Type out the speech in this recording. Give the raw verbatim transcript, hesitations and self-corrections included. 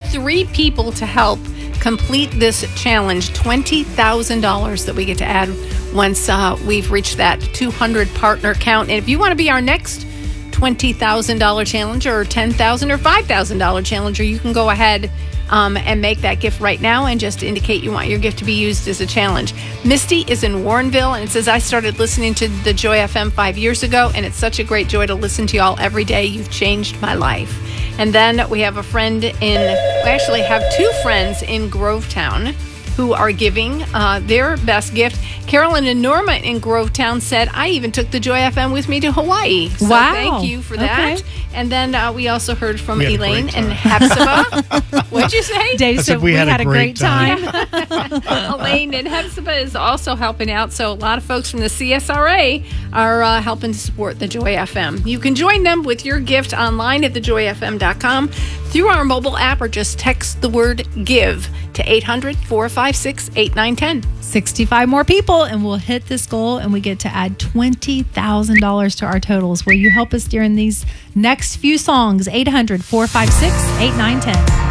three people to help complete this challenge. twenty thousand dollars that we get to add once uh, we've reached that two hundred partner count. And if you want to be our next twenty thousand dollars challenger or ten thousand dollars or five thousand dollars challenger, you can go ahead um, and make that gift right now and just indicate you want your gift to be used as a challenge. Misty is in Warrenville, and it says, I started listening to the Joy F M five years ago, and it's such a great joy to listen to y'all every day. You've changed my life. And then we have a friend in, we actually have two friends in Grovetown who are giving uh, their best gift. Carolyn and Norma in Grovetown said, I even took the Joy F M with me to Hawaii. So wow. Thank you for that. Okay. And then uh, we also heard from Elaine and Hepzibah. What'd you say? Dave I said said we, we had, had a a great, great time. time. Elaine and Hepzibah is also helping out. So a lot of folks from the C S R A are uh, helping to support the Joy F M. You can join them with your gift online at the joy f m dot com through our mobile app, or just text the word GIVE to eight hundred, four five six, eight nine one zero. sixty-five more people, and we'll hit this goal, and we get to add twenty thousand dollars to our totals. Will you help us during these next few songs? eight hundred, four five six, eight nine one zero.